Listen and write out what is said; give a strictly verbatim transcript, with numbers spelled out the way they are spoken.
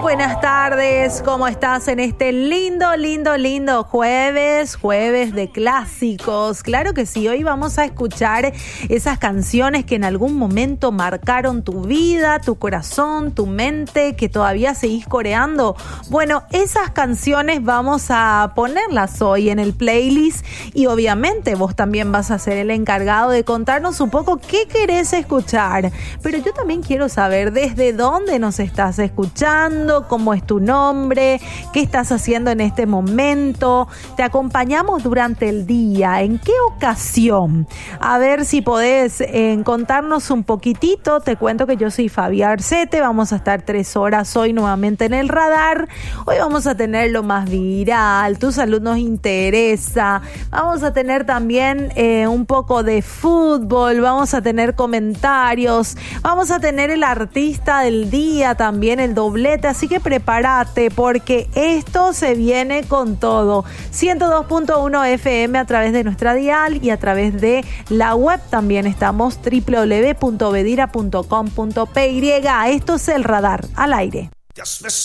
Buenas tardes, ¿cómo estás en este lindo, lindo, lindo jueves? Jueves de clásicos. Claro que sí, hoy vamos a escuchar esas canciones que en algún momento marcaron tu vida, tu corazón, tu mente, que todavía seguís coreando. Bueno, esas canciones vamos a ponerlas hoy en el playlist y obviamente vos también vas a ser el encargado de contarnos un poco qué querés escuchar. Pero yo también quiero saber desde dónde nos estás escuchando, cómo es tu nombre, qué estás haciendo en este momento. Te acompañamos durante el día. ¿En qué ocasión? A ver si podés eh, contarnos un poquitito. Te cuento que yo soy Fabi Arcete. Vamos a estar tres horas hoy nuevamente en el radar. Hoy vamos a tener lo más viral. Tu salud nos interesa. Vamos a tener también eh, un poco de fútbol. Vamos a tener comentarios. Vamos a tener el artista del día también, el doblete. Así que prepárate porque esto se viene con todo. ciento dos punto uno F M a través de nuestra dial y a través de la web también estamos doble u doble u doble u punto bedira punto com punto pe. Esto es el radar al aire.